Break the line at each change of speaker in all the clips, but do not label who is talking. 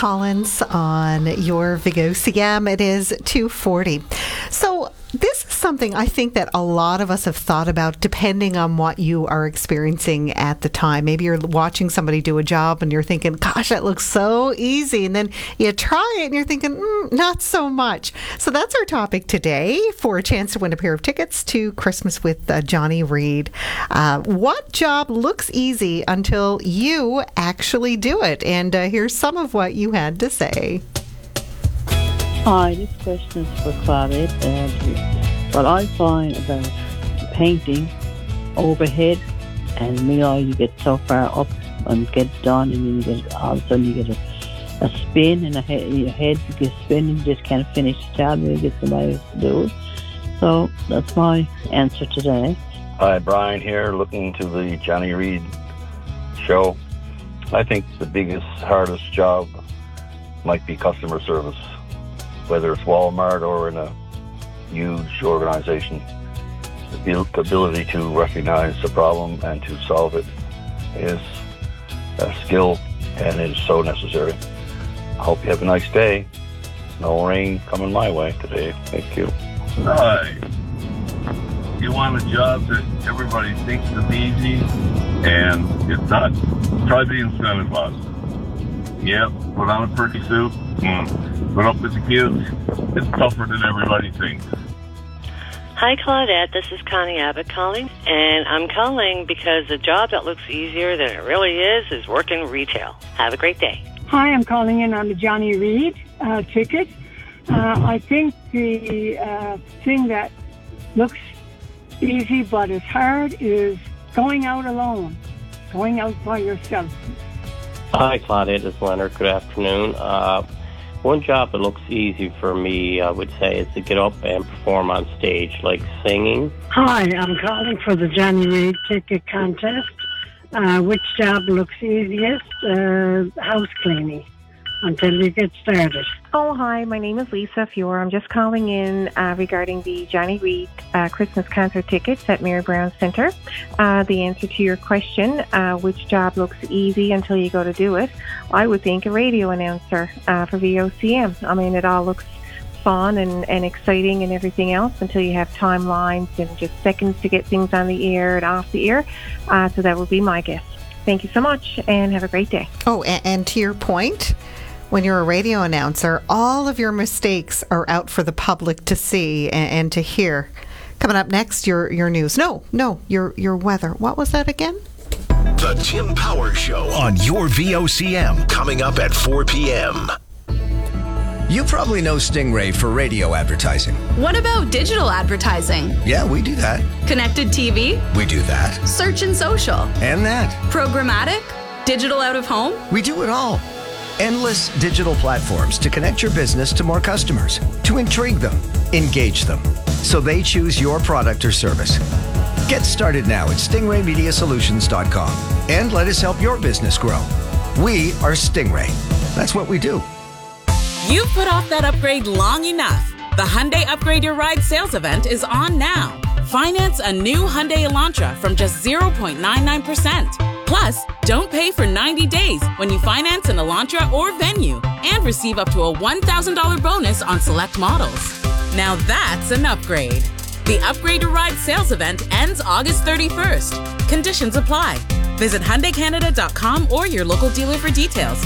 Collins on your VOCM. It is 2:40. So this is something I think that a lot of us have thought about, depending on what you are experiencing at the time. Maybe you're watching somebody do a job and you're thinking, gosh, that looks so easy. And then you try it and you're thinking, not so much. So that's our topic today for a chance to win a pair of tickets to Christmas with Johnny Reid. What job looks easy until you actually do it? And here's some of what you had to say.
Hi, this question is for Claudette. What I find about painting overhead, and you get so far up and get done, and then all of a sudden you get a spin in your head, you get spinning, you just can't finish the job, and you get somebody else to do it. So that's my answer today.
Hi, Brian here, looking to the Johnny Reid show. I think the biggest, hardest job might be customer service. Whether it's Walmart or in a huge organization, the ability to recognize the problem and to solve it is a skill, and it is so necessary. I hope you have a nice day. No rain coming my way today. Thank you.
Hi. You want a job that everybody thinks is easy, and it's not. Try being Santa Claus. Yep, put on a pretty suit. Put up with the kids. It's tougher than everybody thinks.
Hi, Claudette. This is Connie Abbott calling, and I'm calling because a job that looks easier than it really is working retail. Have a great day.
Hi, I'm calling in on the Johnny Reid ticket. I think the thing that looks easy but is hard is going out alone, going out by yourself.
Hi, Claudette. It's Leonard. Good afternoon. One job that looks easy for me, I would say, is to get up and perform on stage, like singing.
Hi, I'm calling for the Johnny Reid ticket contest. Which job looks easiest? House cleaning, until we get started.
Oh, hi, my name is Lisa Fiore. I'm just calling in regarding the Johnny Reid Christmas concert tickets at Mary Brown Centre. The answer to your question, which job looks easy until you go to do it, I would think a radio announcer for VOCM. I mean, it all looks fun and exciting and everything else until you have timelines and just seconds to get things on the air and off the air. So that would be my guess. Thank you so much and have a great day.
Oh, and to your point, when you're a radio announcer, all of your mistakes are out for the public to see and to hear. Coming up next, your news. No, your weather. What was that again?
The Tim Power Show on your VOCM, coming up at 4 p.m.
You probably know Stingray for radio advertising.
What about digital advertising?
Yeah, we do that.
Connected TV?
We do that.
Search and social?
And that.
Programmatic? Digital out of home?
We do it all. Endless digital platforms to connect your business to more customers, to intrigue them, engage them, so they choose your product or service. Get started now at stingraymediasolutions.com and let us help your business grow. We are Stingray. That's what we do.
You've put off that upgrade long enough. The Hyundai Upgrade Your Ride sales event is on now. Finance a new Hyundai Elantra from just 0.99%. Plus, don't pay for 90 days when you finance an Elantra or Venue and receive up to a $1,000 bonus on select models. Now that's an upgrade. The Upgrade Your Ride sales event ends August 31st. Conditions apply. Visit HyundaiCanada.com or your local dealer for details.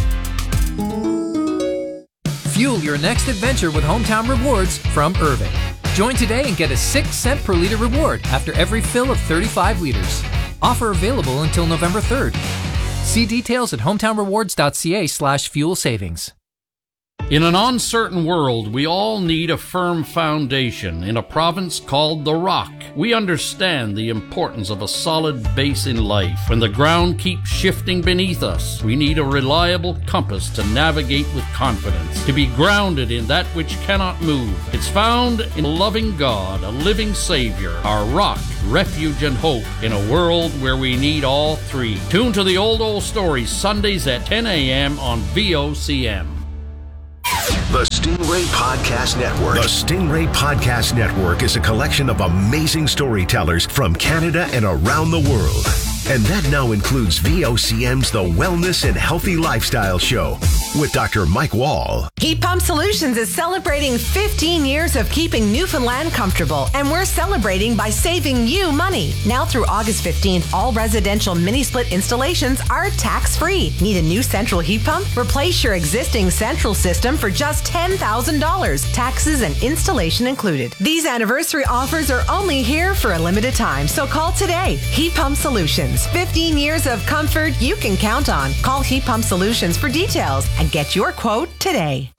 Fuel your next adventure with Hometown Rewards from Irving. Join today and get a 6-cent per liter reward after every fill of 35 liters. Offer available until November 3rd. See details at hometownrewards.ca/fuel savings.
In an uncertain world, we all need a firm foundation in a province called the Rock. We understand the importance of a solid base in life. When the ground keeps shifting beneath us, we need a reliable compass to navigate with confidence, to be grounded in that which cannot move. It's found in a loving God, a living Savior, our rock, refuge, and hope in a world where we need all three. Tune to the Old Stories Sundays at 10 a.m. on VOCM.
The Stingray Podcast Network. The Stingray Podcast Network is a collection of amazing storytellers from Canada and around the world. And that now includes VOCM's The Wellness and Healthy Lifestyle Show. with Dr. Mike Wall.
Heat Pump Solutions is celebrating 15 years of keeping Newfoundland comfortable, and we're celebrating by saving you money. Now through August 15th, all residential mini-split installations are tax-free. Need a new central heat pump? Replace your existing central system for just $10,000. Taxes and installation included. These anniversary offers are only here for a limited time, so call today. Heat Pump Solutions. 15 years of comfort you can count on. Call Heat Pump Solutions for details and get your quote today.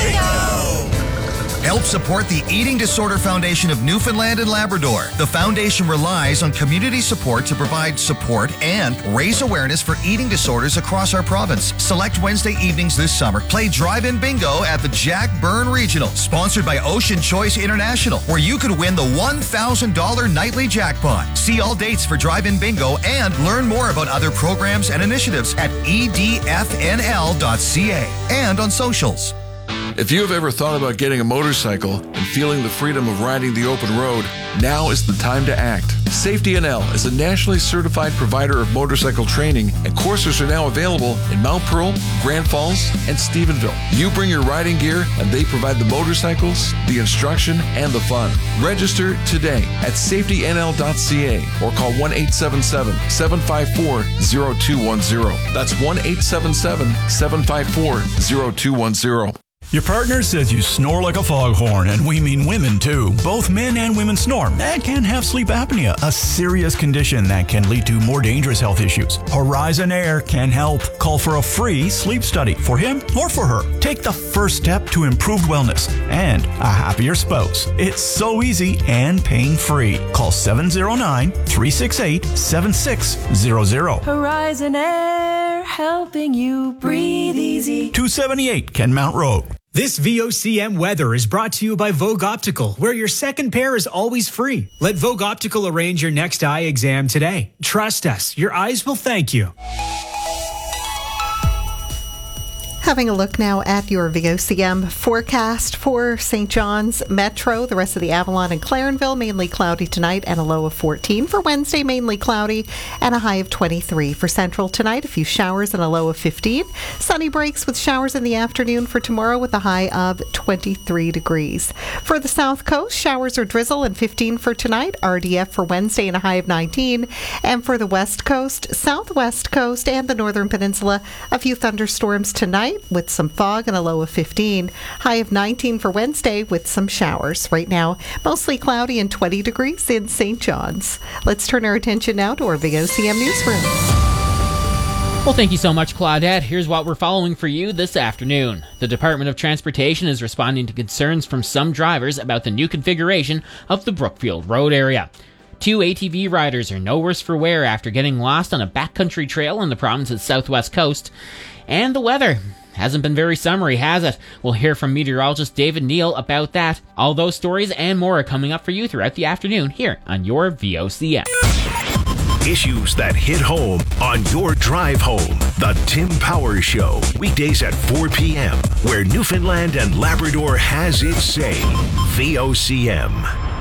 Help support the Eating Disorder Foundation of Newfoundland and Labrador. The foundation relies on community support to provide support and raise awareness for eating disorders across our province. Select Wednesday evenings this summer. Play drive-in bingo at the Jack Byrne Regional, sponsored by Ocean Choice International, where you could win the $1,000 nightly jackpot. See all dates for drive-in bingo and learn more about other programs and initiatives at edfnl.ca and on socials.
If you have ever thought about getting a motorcycle and feeling the freedom of riding the open road, now is the time to act. Safety NL is a nationally certified provider of motorcycle training, and courses are now available in Mount Pearl, Grand Falls, and Stephenville. You bring your riding gear, and they provide the motorcycles, the instruction, and the fun. Register today at safetynl.ca or call 1-877-754-0210. That's 1-877-754-0210.
Your partner says you snore like a foghorn, and we mean women too. Both men and women snore and can have sleep apnea, a serious condition that can lead to more dangerous health issues. Horizon Air can help. Call for a free sleep study for him or for her. Take the first step to improved wellness and a happier spouse. It's so easy and pain-free. Call 709-368-7600.
Horizon Air, helping you breathe easy.
278 Kenmount Road.
This VOCM weather is brought to you by Vogue Optical, where your second pair is always free. Let Vogue Optical arrange your next eye exam today. Trust us, your eyes will thank you.
Having a look now at your VOCM forecast for St. John's Metro. The rest of the Avalon and Clarenville, mainly cloudy tonight and a low of 14. For Wednesday, mainly cloudy and a high of 23. For Central tonight, a few showers and a low of 15. Sunny breaks with showers in the afternoon for tomorrow with a high of 23 degrees. For the South Coast, showers or drizzle and 15 for tonight. RDF for Wednesday and a high of 19. And for the West Coast, Southwest Coast, and the Northern Peninsula, a few thunderstorms tonight with some fog and a low of 15. High of 19 for Wednesday with some showers. Right now, mostly cloudy and 20 degrees in St. John's. Let's turn our attention now to our VOCM newsroom.
Well, thank you so much, Claudette. Here's what we're following for you this afternoon. The Department of Transportation is responding to concerns from some drivers about the new configuration of the Brookfield Road area. 2 ATV riders are no worse for wear after getting lost on a backcountry trail on the province's southwest coast. And the weather hasn't been very summery, has it? We'll hear from meteorologist David Neal about that. All those stories and more are coming up for you throughout the afternoon here on your VOCM.
Issues that hit home on your drive home. The Tim Powers Show, weekdays at 4 p.m., where Newfoundland and Labrador has its say. VOCM.